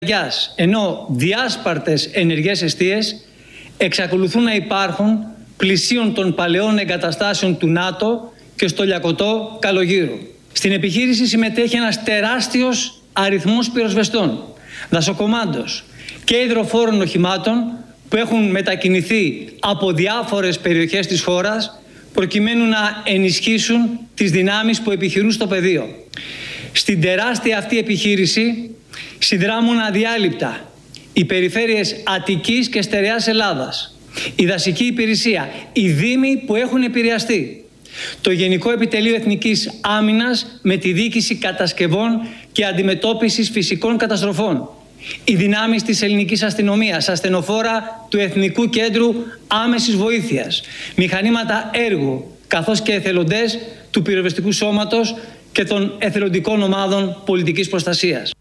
ενώ διάσπαρτες ενεργές εστίες εξακολουθούν να υπάρχουν πλησίων των παλαιών εγκαταστάσεων του ΝΑΤΟ και στο Λιακωτό Καλογύρου. Στην επιχείρηση συμμετέχει ένας τεράστιος αριθμός πυροσβεστών, δασοκομάντος και υδροφόρων οχημάτων που έχουν μετακινηθεί από διάφορες περιοχές της χώρας προκειμένου να ενισχύσουν τις δυνάμεις που επιχειρούν στο πεδίο. Στην τεράστια αυτή επιχείρηση συνδράμουν αδιάλειπτα οι περιφέρειες Αττικής και Στερεάς Ελλάδας, η δασική υπηρεσία, οι δήμοι που έχουν επηρεαστεί, το Γενικό Επιτελείο Εθνικής Άμυνας με τη διοίκηση κατασκευών και αντιμετώπισης φυσικών καταστροφών, οι δυνάμεις της ελληνικής αστυνομίας, ασθενοφόρα του Εθνικού Κέντρου Άμεσης Βοήθειας, μηχανήματα έργου, καθώς και εθελοντές του πυροσβεστικού σώματος και των εθελοντικών ομάδων πολιτικής προστασίας.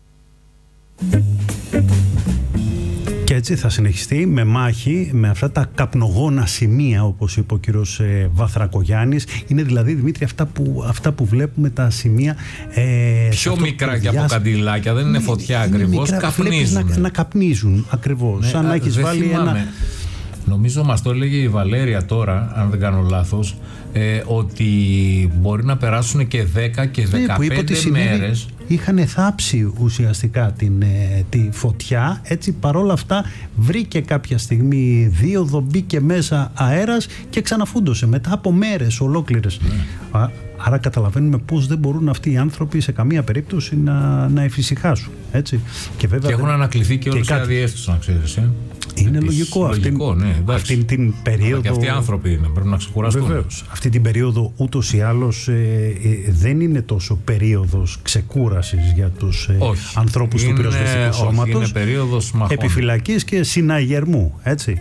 Και έτσι θα συνεχιστεί με μάχη με αυτά τα καπνογόνα σημεία, όπως είπε ο κύριος Βαθρακογιάννης. Είναι δηλαδή, Δημήτρη, αυτά που βλέπουμε τα σημεία πιο μικρά και από καντιλάκια, δεν είναι φωτιά ακριβώς, καπνίζουν. Να καπνίζουν ακριβώς, ναι, σαν να έχεις βάλει ένα... Νομίζω μας το έλεγε η Βαλέρια τώρα, αν δεν κάνω λάθος, ότι μπορεί να περάσουν και 10 και 15 μέρες. Είχαν θάψει ουσιαστικά τη φωτιά, έτσι παρόλα αυτά βρήκε κάποια στιγμή δίωδο, μπήκε μέσα αέρας και ξαναφούντωσε μετά από μέρες ολόκληρες. Άρα καταλαβαίνουμε πώς δεν μπορούν αυτοί οι άνθρωποι σε καμία περίπτωση να εφησυχάσουν, έτσι. Και βέβαια και έχουν ανακληθεί και όλες οι άδειές τους, να ξέρεις. Είναι λογικό. Αυτή την περίοδο. Και αυτοί οι άνθρωποι είναι, πρέπει να ξεκουραστούν. Βεβαίως. Αυτή την περίοδο ούτως ή άλλως δεν είναι τόσο περίοδος ξεκούρασης για τους ανθρώπους του πυροσβεστικού σώματος. Είναι περίοδος μαχών. Επιφυλακής και συναγερμού. Έτσι.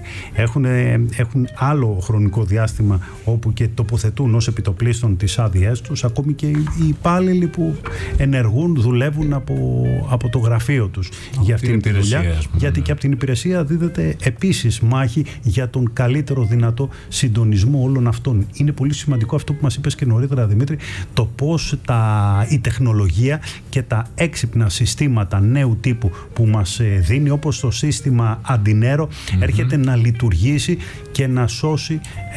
Έχουν άλλο χρονικό διάστημα όπου και τοποθετούν ως επιτοπλίστων τις άδειές τους, ακόμη και οι υπάλληλοι που ενεργούν, δουλεύουν από το γραφείο τους για αυτήν την δουλειά. Γιατί και από την υπηρεσία δίδεται επίσης μάχη για τον καλύτερο δυνατό συντονισμό όλων αυτών. Είναι πολύ σημαντικό αυτό που μας είπες και νωρίτερα, Δημήτρη, το πώς η τεχνολογία και τα έξυπνα συστήματα νέου τύπου που μας δίνει, όπως το σύστημα Αντινέρο, έρχεται να λειτουργήσει και να σώσει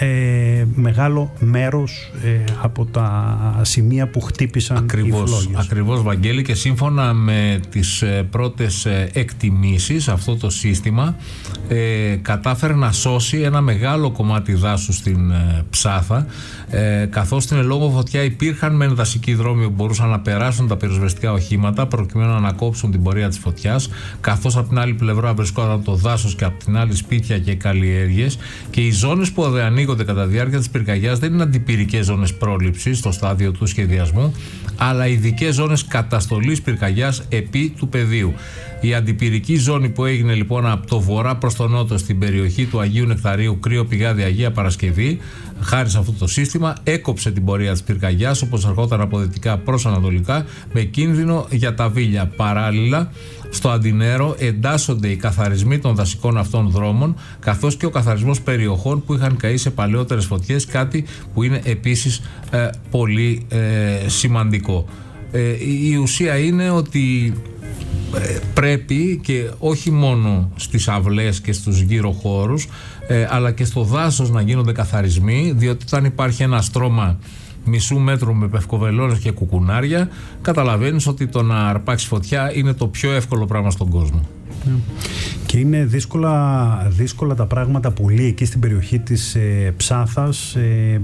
μεγάλο μέρος από τα σημεία που χτύπησαν οι φλόγες. Ακριβώς, Βαγγέλη, και σύμφωνα με τις πρώτες εκτιμήσεις, αυτό το σύστημα κατάφερε να σώσει ένα μεγάλο κομμάτι δάσους στην Ψάθα, καθώς στην ελόγω φωτιά υπήρχαν μεν δασικοί δρόμοι που μπορούσαν να περάσουν τα πυροσβεστικά οχήματα προκειμένου να ανακόψουν την πορεία της φωτιάς, καθώς από την άλλη πλευρά βρισκόταν το δάσος και από την άλλη σπίτια και καλλιέργειες, και οι ζώνες που ανοίγονται κατά τη διάρκεια της πυρκαγιάς δεν είναι αντιπυρικές ζώνες πρόληψης στο στάδιο του σχεδιασμού, αλλά ειδικές ζώνες καταστολής πυρκαγιάς επί του πεδίου. Η αντιπυρική ζώνη που έγινε λοιπόν από το βορρά προς τον νότο στην περιοχή του Αγίου Νεκταρίου, Κρύο Πηγάδι, Αγία Παρασκευή, χάρη σε αυτό το σύστημα έκοψε την πορεία της πυρκαγιάς, όπως ερχόταν από δυτικά προς ανατολικά, με κίνδυνο για τα βίλια. Παράλληλα, στο Αντινέρο εντάσσονται οι καθαρισμοί των δασικών αυτών δρόμων, καθώς και ο καθαρισμός περιοχών που είχαν καεί σε παλαιότερες φωτιές, κάτι που είναι επίσης πολύ σημαντικό. Η ουσία είναι ότι πρέπει, και όχι μόνο στις αυλές και στους γύρω χώρους, αλλά και στο δάσος να γίνονται καθαρισμοί, διότι όταν υπάρχει ένα στρώμα μισού μέτρου με πευκοβελώνες και κουκουνάρια, καταλαβαίνεις ότι το να αρπάξει φωτιά είναι το πιο εύκολο πράγμα στον κόσμο. Και είναι δύσκολα τα πράγματα πολύ εκεί στην περιοχή της Ψάθας.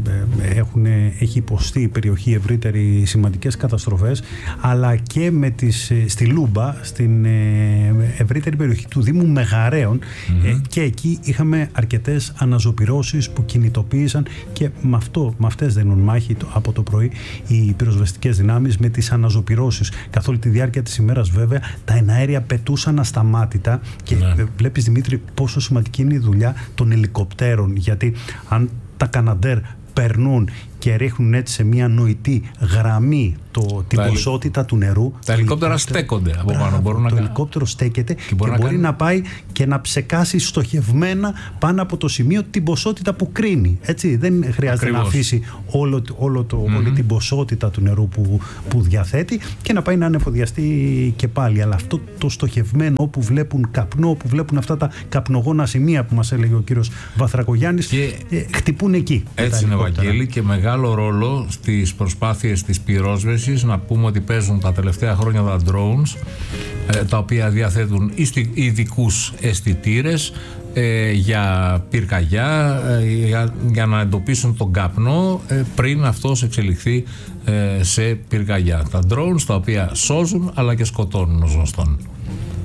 Έχει υποστεί η περιοχή ευρύτερη σημαντικές καταστροφές, αλλά και στη Λούμπα, στην ευρύτερη περιοχή του Δήμου Μεγαρέων, και εκεί είχαμε αρκετές αναζωπυρώσεις που κινητοποίησαν, και με αυτές δίνουν μάχη από το πρωί οι πυροσβεστικές δυνάμεις, με τις αναζωπυρώσεις. Καθ' όλη τη διάρκεια της ημέρας βέβαια τα εναέρια πετούσαν ασταμάτητα, και βλέπεις, Δημήτρη, πόσο σημαντική είναι η δουλειά των ελικοπτέρων, γιατί αν τα Καναντέρ περνούν και ρίχνουν έτσι σε μια νοητή γραμμή την ποσότητα του νερού. Τα ελικόπτερα στέκονται από πάνω. Το ελικόπτερο στέκεται και μπορεί να πάει και να ψεκάσει στοχευμένα πάνω από το σημείο την ποσότητα που κρίνει. Έτσι, δεν χρειάζεται να αφήσει όλη την ποσότητα του νερού που διαθέτει και να πάει να ανεφοδιαστεί και πάλι. Αλλά αυτό το στοχευμένο, όπου βλέπουν καπνό, όπου βλέπουν αυτά τα καπνογόνα σημεία που μας έλεγε ο κύριος Βαθρακογιάννης, χτυπούν εκεί. Έτσι είναι, Βαγγέλη, και μεγάλο ρόλο στις προσπάθειες της πυρόσβεσης. Να πούμε ότι παίζουν τα τελευταία χρόνια τα drones, τα οποία διαθέτουν ειδικούς αισθητήρες για πυρκαγιά, για να εντοπίσουν τον καπνό πριν αυτός εξελιχθεί σε πυρκαγιά. Τα drones τα οποία σώζουν αλλά και σκοτώνουν ως γνωστόν.